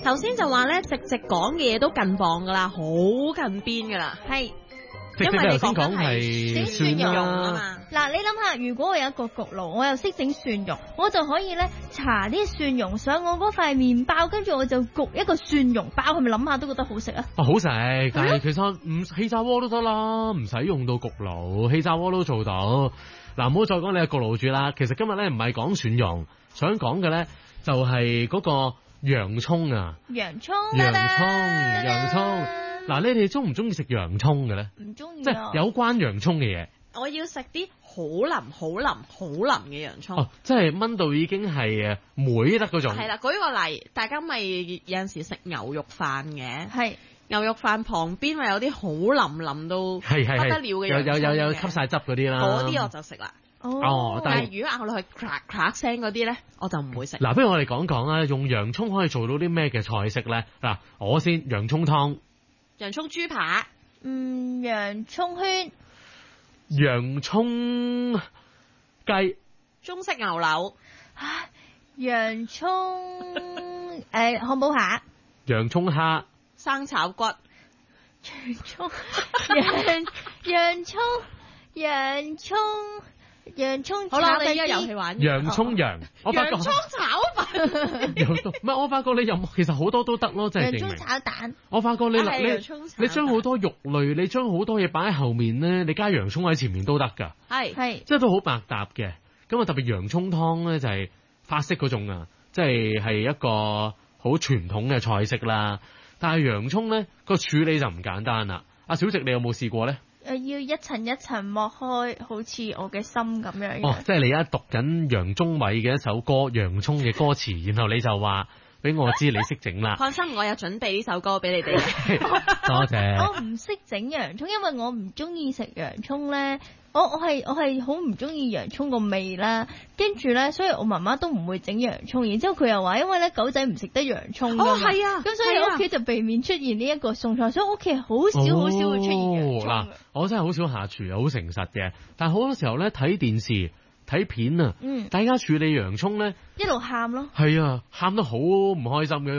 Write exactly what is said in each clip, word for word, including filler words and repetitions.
頭先就話咧，直直講嘅嘢都近磅噶啦，好近邊噶啦，係。 即係你頭先講係蒜蓉啊啦嘛。 嗱，你諗下，如果我有一個焗爐，我又識整蒜蓉，我就可以咧搽啲蒜蓉上我嗰塊麵包，跟住我就焗一個蒜蓉包，係咪諗下都覺得好食啊？ 啊，好食，但係其實唔氣炸鍋都得啦，唔使用到焗爐，氣炸鍋都做到。嗱，唔好再講你嘅焗爐住啦。其實今日咧唔係講蒜蓉，想講嘅咧就係嗰個洋葱啊， 洋葱， 洋葱，洋葱。嗱，你哋中唔中意食洋葱嘅咧？ 唔中意， 即係有關洋葱嘅嘢。 我要食啲好腍、好腍、好腍嘅洋葱。 哦，即係炆到已經係誒妹得嗰種。 係啦，舉個例，大家咪有陣時食牛肉飯嘅， 係牛肉飯旁邊咪有啲好腍腍到係係係不得了嘅有洋葱有有有嘅吸晒汁嗰啲啦。 嗰啲我就食啦。 哦，但係但係如果咬落去咔咔聲嗰啲咧，我就唔會食。 嗱，不如我哋講講啊，用洋葱可以做到啲咩嘅菜式咧？嗱，我先洋葱湯。 洋葱豬扒， 嗯，洋葱圈， 洋葱雞， 中式牛柳， 啊，洋葱誒漢堡蟹， 洋葱蝦， 生炒骨， 洋葱，洋洋葱，洋葱。洋葱好啦，我哋依家遊戲玩洋葱羊，我發覺洋葱炒飯， 洋葱唔係，我發覺你任其實好多都得咯，即係洋葱證明。 炒蛋， 我發覺你啊係你洋葱炒蛋你將好多肉類，你將好多嘢擺喺後面咧，你加洋葱喺前面都得㗎， 係係即係都好百搭嘅。咁啊，特別洋葱湯咧就係法式嗰種啊，即係係一個好傳統嘅菜式啦。但係洋葱咧個處理就唔簡單啦。阿小直，你有冇試過咧？ 誒要一層一層剝開，好似我嘅心咁樣嘅。 哦，即係你而家讀緊楊宗緯嘅一首歌《洋葱》嘅歌詞，然後你就話俾我知你識整啦。 放心，我有準備呢首歌俾你哋。 多謝。 我唔識整洋葱，因為我唔中意食洋葱咧。我我係我係好唔中意洋葱個味啦，跟住咧，所以我媽媽都唔會整洋葱。然之後佢又話，因為咧狗仔唔食得洋葱㗎嘛。 哦，係啊， 咁所以屋企就避免出現呢一個餸菜，所以屋企好少好少會出現洋葱嗱、 嘅。 我真係好少下廚，好誠實嘅。但係好多時候咧睇電視睇片啊， 嗯， 大家處理洋葱咧， 一路喊咯。 係啊，喊得好唔開心嘅。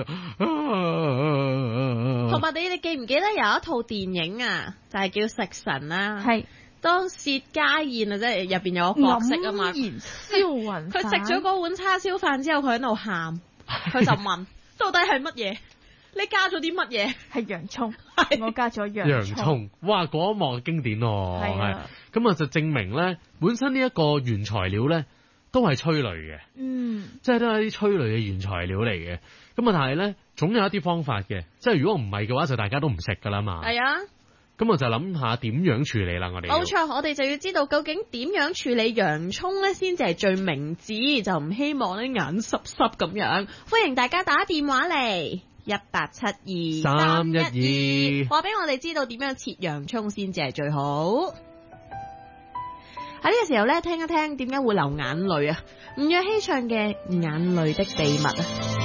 同埋你哋記唔記得有一套電影啊，就係叫《食神》啊？ 係。 當薛家燕啊，即係入邊有個角色啊嘛， 黯然銷魂飯。 佢食咗嗰碗叉燒飯之後，佢喺度喊，佢就問到底係乜嘢？你加咗啲乜嘢？ 係洋葱，我加咗洋洋葱，哇！嗰一幕經典喎， 係啊， 咁啊就證明咧，本身呢一個原材料咧都係催淚嘅， 嗯， 即係都係啲催淚嘅原材料嚟嘅。咁啊，但係咧總有一啲方法嘅，即係如果唔係嘅話，就大家都唔食噶啦嘛。 係啊。 咁我就諗下點樣處理啦，我哋冇錯，我哋就要知道究竟點樣處理洋葱咧，先至係最明智，就唔希望咧眼濕濕咁樣。歡迎大家打電話嚟一八七二三一二，話俾我哋知道點樣切洋葱先至係最好。喺呢個時候咧，聽一聽點解會流眼淚啊？吳若希唱嘅《眼淚的秘密》啊。